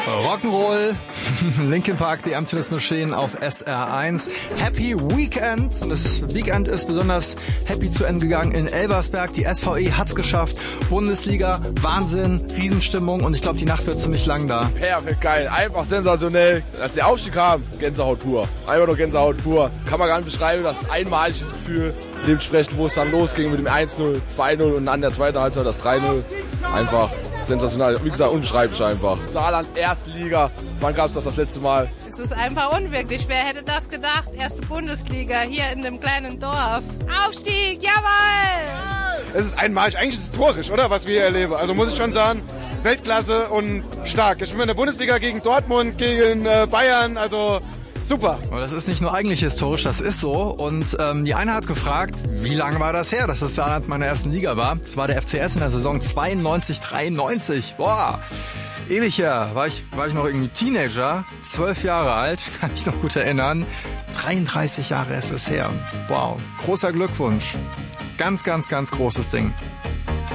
Rock'n'Roll, Linkin Park, The Emptiness Machine auf SR1. Happy Weekend. Und das Weekend ist besonders happy zu Ende gegangen in Elversberg. Die SVE hat's geschafft. Bundesliga, Wahnsinn, Riesenstimmung. Und ich glaube, die Nacht wird ziemlich lang da. Perfekt, geil. Einfach sensationell. Als der Aufstieg kam, Gänsehaut pur. Einfach nur Gänsehaut pur. Kann man gar nicht beschreiben. Das ist ein einmaliges Gefühl. Dementsprechend, wo es dann losging mit dem 1-0, 2-0 und dann der zweiten Halbzeit das 3-0. Einfach sensationell. Wie gesagt, unbeschreiblich einfach. Saarland, erste Liga. Wann gab es das letzte Mal? Es ist einfach unwirklich. Wer hätte das gedacht? Erste Bundesliga hier in dem kleinen Dorf. Aufstieg, jawohl! Es ist einmalig. Eigentlich ist es historisch, oder? Was wir hier erleben. Also muss ich schon sagen, Weltklasse und stark. Ich bin in der Bundesliga gegen Dortmund, gegen Bayern, also super. Aber das ist nicht nur eigentlich historisch, das ist so. Und die eine hat gefragt, wie lange war das her, dass das Saarland meiner ersten Liga war? Das war der FCS in der Saison 92/93. Boah, ewig her. War ich noch irgendwie Teenager, 12 Jahre alt, kann ich noch gut erinnern. 33 Jahre ist es her. Wow, großer Glückwunsch. Ganz, ganz, ganz großes Ding.